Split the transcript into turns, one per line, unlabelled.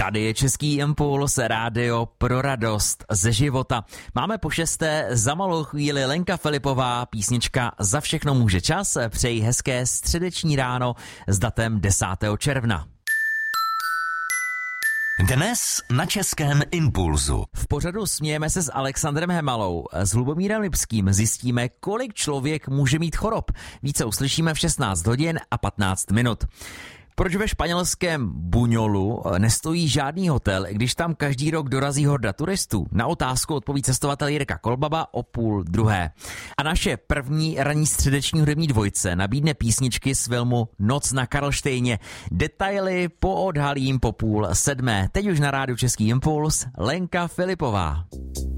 Tady je Český impuls, rádio pro radost ze života. Máme po 6. za malou chvíli Lenka Filipová, písnička Za všechno může čas. Přeji hezké středeční ráno s datem 10. června.
Dnes na Českém impulzu.
V pořadu Smějeme se s Alexandrem Hemalou. S Lubomírem Lipským zjistíme, kolik člověk může mít chorob. Více uslyšíme v 16 hodin a 15 minut. Proč ve španělském Buñolu nestojí žádný hotel, když tam každý rok dorazí horda turistů? Na otázku odpoví cestovatel Jirka Kolbaba o 12:30. A naše první ranní středeční hudební dvojce nabídne písničky z filmu Noc na Karlštejně. Detaily poodhalím po 6:30. Teď už na rádiu Český impuls Lenka Filipová.